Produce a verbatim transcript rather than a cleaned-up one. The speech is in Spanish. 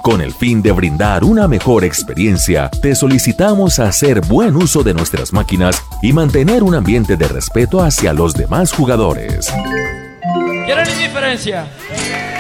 Con el fin de brindar una mejor experiencia, te solicitamos hacer buen uso de nuestras máquinas y mantener un ambiente de respeto hacia los demás jugadores. ¿Quieren indiferencia?